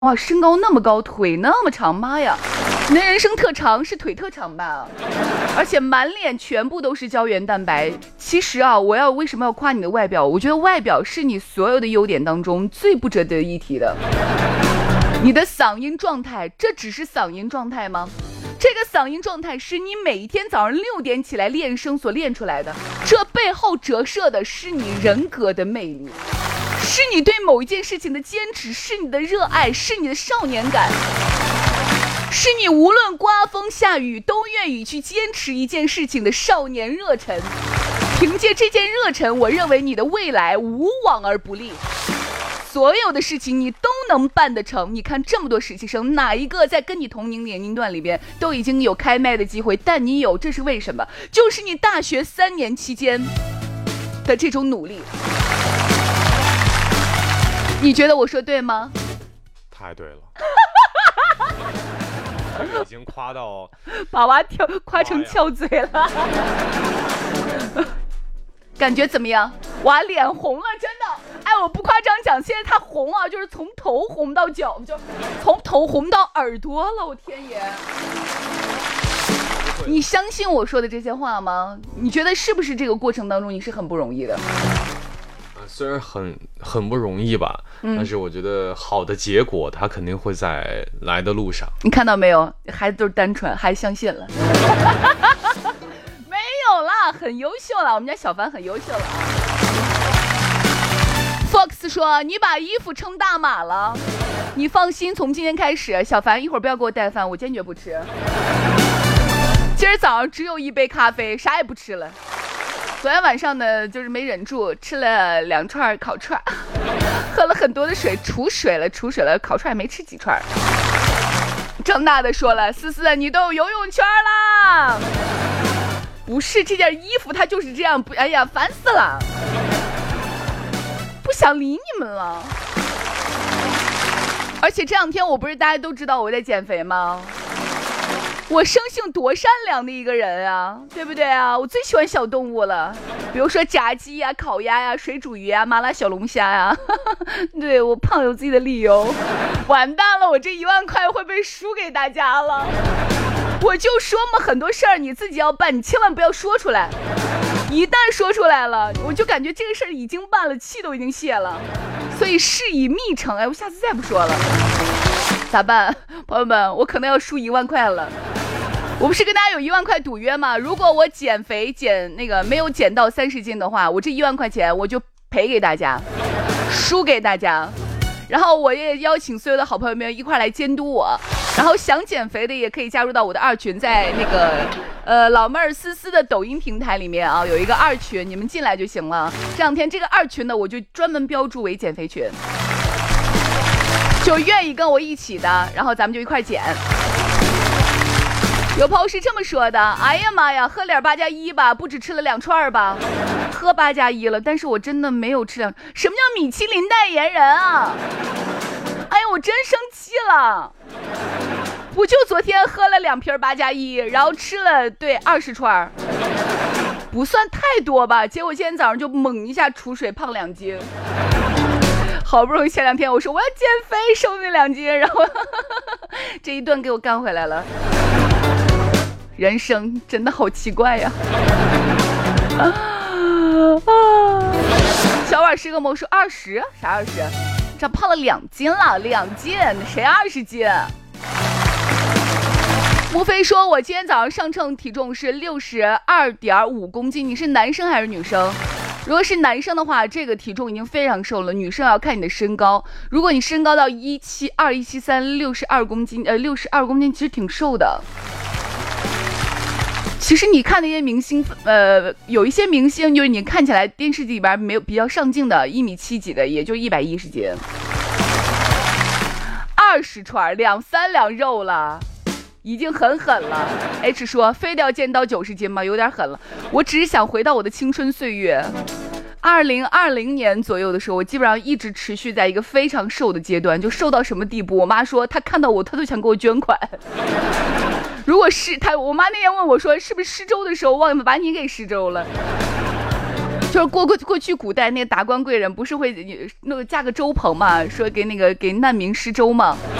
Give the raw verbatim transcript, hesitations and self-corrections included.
哇，身高那么高，腿那么长，妈呀，你的人生特长是腿特长吧？而且满脸全部都是胶原蛋白。其实啊，我要为什么要夸你的外表？我觉得外表是你所有的优点当中最不值得一提的。你的嗓音状态，这只是嗓音状态吗？这个嗓音状态是你每天早上六点起来练声所练出来的，这背后折射的是你人格的魅力，是你对某一件事情的坚持，是你的热爱，是你的少年感，是你无论刮风下雨都愿意去坚持一件事情的少年热忱。凭借这件热忱，我认为你的未来无往而不利，所有的事情你都能办得成。你看这么多实习生，哪一个在跟你同龄年龄段里边都已经有开麦的机会，但你有，这是为什么？就是你大学三年期间的这种努力。你觉得我说对吗？ 太对了。已经夸到把娃跳夸成翘嘴了。感觉怎么样？娃脸红了，真的。哎，我不夸张讲，现在他红啊，就是从头红到脚，就从头红到耳朵了。我天爷！你相信我说的这些话吗？你觉得是不是这个过程当中你是很不容易的？ 虽然很很不容易吧、嗯，但是我觉得好的结果它肯定会在来的路上。 你看到没有？孩子都是单纯，还相信了。没有啦，很优秀了，我们家小凡很优秀了。Fox 说你把衣服称大码了，你放心，从今天开始，小凡一会儿不要给我带饭，我坚决不吃。今儿早上只有一杯咖啡，啥也不吃了。昨天晚上呢，就是没忍住吃了两串烤串，喝了很多的水，储水了，储水了，烤串没吃几串。张大的说了，思思，你都有游泳圈啦。不是，这件衣服它就是这样，不，哎呀，烦死了，不想理你们了。而且这两天我不是大家都知道我在减肥吗？我生性多善良的一个人啊，对不对啊？我最喜欢小动物了，比如说炸鸡呀、烤鸭呀、水煮鱼呀、麻辣小龙虾呀。对，我胖有自己的理由。完蛋了，我这一万块会被输给大家了。我就说嘛，很多事儿你自己要办，你千万不要说出来。一旦说出来了，我就感觉这个事儿已经办了，气都已经泄了。所以事已密成，哎，我下次再不说了。咋办，朋友们？我可能要输一万块了。我不是跟大家有一万块赌约吗？如果我减肥减那个没有减到三十斤的话，我这一万块钱我就赔给大家，输给大家。然后我也邀请所有的好朋友们一块来监督我。然后想减肥的也可以加入到我的二群，在那个呃老妹儿思思的抖音平台里面啊，有一个二群，你们进来就行了。这两天这个二群呢，我就专门标注为减肥群，就愿意跟我一起的，然后咱们就一块减。有朋友是这么说的，哎呀妈呀，喝点八加一吧，不止吃了两串吧，喝八加一了，但是我真的没有吃两。什么叫米其林代言人啊？哎呀，我真生气了，我就昨天喝了两瓶八加一，然后吃了对二十串，不算太多吧，结果今天早上就猛一下储水胖两斤。好不容易前两天我说我要减肥瘦那两斤，然后呵呵这一顿给我干回来了。人生真的好奇怪呀！啊啊！小碗是个魔术，二十啥二十？这胖了两斤了，两斤，谁二十斤？莫非说我今天早上上称体重是六十二点五公斤？你是男生还是女生？如果是男生的话，这个体重已经非常瘦了。女生要看你的身高，如果你身高到一七二、一七三，六十二公斤，呃，六十二公斤其实挺瘦的。其实你看那些明星，呃，有一些明星就是你看起来电视机里边没有比较上镜的，一米七几的，也就一百一十斤，二十串两三两肉了。已经很狠了。 H 说非得要见到九十斤吗？有点狠了。我只是想回到我的青春岁月，二零二零年左右的时候，我基本上一直持续在一个非常瘦的阶段，就瘦到什么地步，我妈说她看到我她都想给我捐款。如果是她，我妈那天问我说是不是施粥的时候忘了把你给施粥了。 就是过过过去古代那个达官贵人不是会那个架个粥棚嘛，说给那个给难民施粥嘛，